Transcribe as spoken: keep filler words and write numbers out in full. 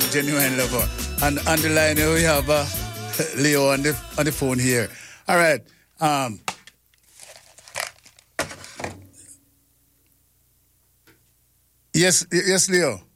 genuine lover. And on the line we have uh, Leo on the on the phone here. All right. Um, yes, yes, Leo.